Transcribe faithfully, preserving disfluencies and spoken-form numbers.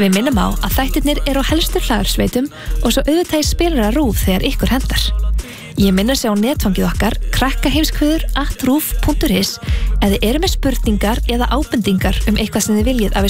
Við minnum á að þættirnir eru á helstu hlaðarsveitum og svo auðvitað í spilara RÚV þegar ykkur hendar. Ég minna sig á netfangið okkar krakkaheimskviður at rúv punktur is ef þið eru með spurningar eða ábendingar um eitthvað sem þið viljið að við